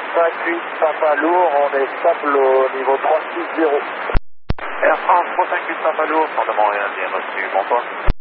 358 Papa Lourd, on est stable au niveau 360. Air France 358 Papa Lourd, Fondement Montréal, bien reçu, bonsoir.